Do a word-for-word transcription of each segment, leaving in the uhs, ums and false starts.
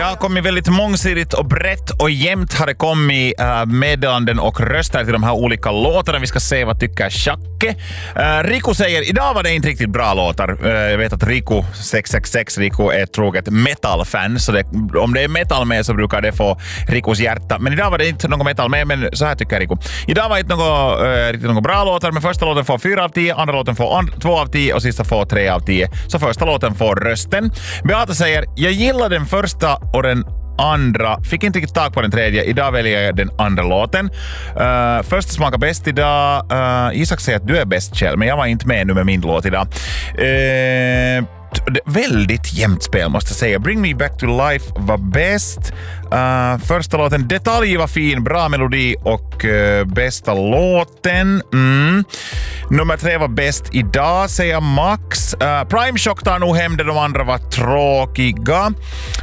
Det har kommit väldigt mångsidigt och brett och jämnt har det kommit uh, meddelanden och röster till de här olika låtarna. Vi ska se vad tycker Shacke. Uh, Riku säger, idag var det inte riktigt bra låtar. Uh, jag vet att Riku, sex sex sex Riku är ett troget metal-fan. Så det, om det är metal med så brukar det få Rikus hjärta. Men idag var det inte något metal med, men så här tycker Riku. Idag var inte något, uh, riktigt något bra låtar, men första låten får fyra av tio, andra låten får and- två av tio och sista får tre av tio. Så första låten får rösten. Beata säger, jag gillar den första och den andra. Fick inte riktigt tag på den tredje. Idag väljer jag den andra låten. Uh, första smakar bäst idag. Uh, Isak säger att du är bäst, Kjell, men jag var inte med nu med min låt idag. Uh, väldigt jämnt spel måste jag säga. Bring Me Back to Life var bäst. Uh, första låten, Detalj var fin, bra melodi och uh, bästa låten. Mm. Nummer tre var bäst idag, säger Max. Uh, Prime Shock tar nog hem det, de andra var tråkiga.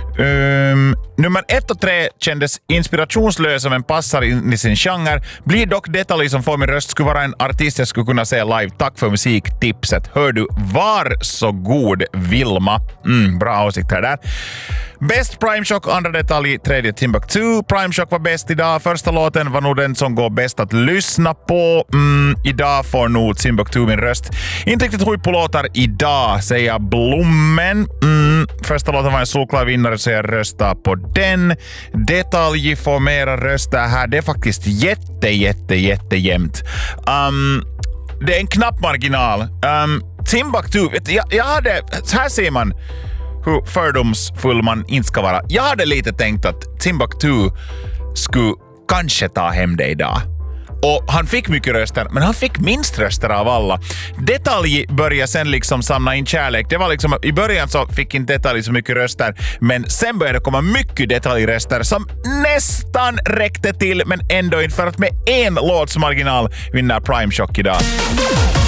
Um, nummer ett och tre kändes inspirationslösa men passar in i sin genre. Blir dock Detalj som får min röst, skulle vara en artist jag skulle kunna se live. Tack för musiktipset. Hör du, var så god Vilma. Mm, bra åsikter där. Bäst Prime Shock, andra Detalj, tredje Timbuktu. Prime Shock var bäst idag. Första låten var nog den som går bäst att lyssna på. Mm, idag får nog Timbuktu min röst. Inte riktigt huippulåtar idag, säger Blommen. Mm, första låten var en solklar vinnare så jag röstar på den. Detalj får mera röster här. Det är faktiskt jätte, jätte, jätte jämnt. Um, det är en knapp marginal. Um, Timbuktu, vet du, jag, jag hade... Här ser man hur fördomsfull man inte ska vara. Jag hade lite tänkt att Timbuktu skulle kanske ta hem det idag. Och han fick mycket röster, men han fick minst röster av alla. Detalj började sen liksom samla in kärlek. Det var liksom, i början så fick inte Detalj så mycket röster, men sen började det komma mycket Detaljröster som nästan räckte till, men ändå inte, för att med en låts marginal vinner Prime Shock idag.